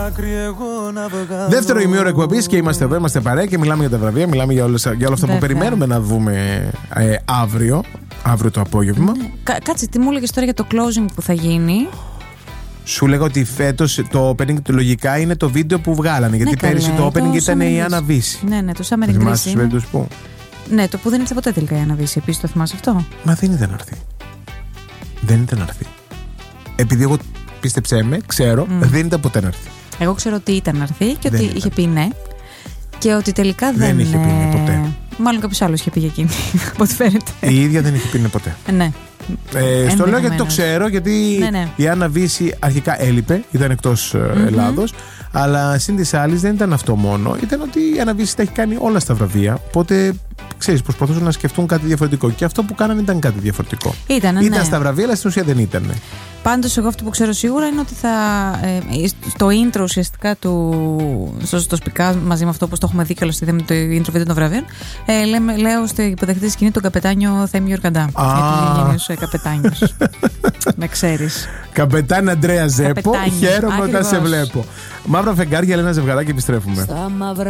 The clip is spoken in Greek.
Δεύτερο ημίωρο εκπομπής και είμαστε εδώ, είμαστε παρέα και μιλάμε για τα βραβεία, μιλάμε για όλα αυτά που περιμένουμε να δούμε αύριο το απόγευμα. Κάτσε, τι μου έλεγες τώρα για το closing που θα γίνει? Σου λέγα ότι φέτος το opening λογικά είναι το βίντεο που βγάλανε. Γιατί πέρυσι το opening ήταν η Άννα Βύση. Ναι, το Summer in Greece. Ναι, το που δεν ήρθε ποτέ τελικά η Άννα Βύση. Επίσης το θυμάσαι αυτό? Μα δεν ήταν να έρθει. Επειδή εγώ πίστεψέ με, ξέρω, δεν ήταν ποτέ να έρθει. Εγώ ξέρω ότι ήταν να έρθει και ότι είχε πει ναι. Και ότι τελικά δεν είχε πει ναι ποτέ. Μάλλον κάποιος άλλος είχε πει για εκείνη, από ό,τι φαίνεται. Η ίδια δεν είχε πει ναι ποτέ. Ναι. Στο λέω γιατί το ξέρω, γιατί η Άννα Βύση αρχικά έλειπε, ήταν εκτός Ελλάδος. Αλλά συν της άλλης δεν ήταν αυτό μόνο. Ήταν ότι η Άννα Βύση τα έχει κάνει όλα στα βραβεία. Οπότε ξέρεις, προσπαθούσαν να σκεφτούν κάτι διαφορετικό. Και αυτό που κάνανε ήταν κάτι διαφορετικό. Ήταν στα βραβεία, αλλά στην ουσία δεν ήταν. Πάντως, εγώ αυτό που ξέρω σίγουρα είναι ότι στο intro ουσιαστικά στο σπικά, μαζί με αυτό που το έχουμε δει και όλο με το intro βίντεο των βραβείων, λέω στο υποδεχτή σκηνή τον καπετάνιο Θέμη Ιορκαντά. Γιατί είναι γενίος καπετάνιος. Με ξέρεις. Καπετάνι Αντρέα Ζέπο, χαίρομαι όταν σε βλέπω. Μαύρα φεγγάρια, Ελένα Ζευγαράκη, επιστρέφουμε.